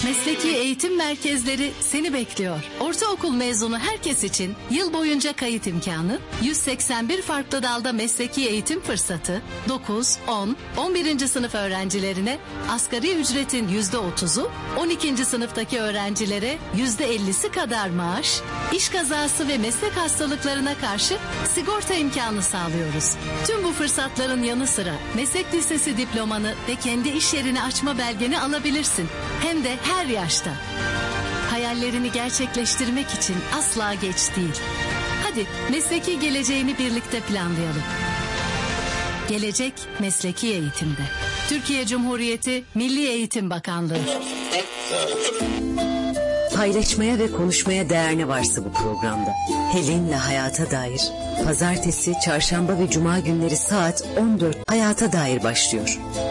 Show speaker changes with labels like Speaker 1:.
Speaker 1: Mesleki eğitim merkezleri seni bekliyor. Ortaokul mezunu herkes için yıl boyunca kayıt imkanı, 181 farklı dalda mesleki eğitim fırsatı, 9, 10, 11. sınıf öğrencilerine asgari ücretin %30'u, 12. sınıftaki öğrencilere %50'si kadar maaş, iş kazası ve meslek hastalıklarına karşı sigorta imkanı sağlıyoruz. Tüm bu fırsatların yanı sıra meslek lisesi diplomanı ve kendi iş yerini açma belgeni alabilirsin. Hem de her yaşta. Hayallerini gerçekleştirmek için asla geç değil. Hadi mesleki geleceğini birlikte planlayalım. Gelecek mesleki eğitimde. Türkiye Cumhuriyeti Milli Eğitim Bakanlığı.
Speaker 2: Paylaşmaya ve konuşmaya değer ne varsa bu programda. Helin'le Hayata Dair. Pazartesi, çarşamba ve cuma günleri saat 14 Hayata Dair başlıyor.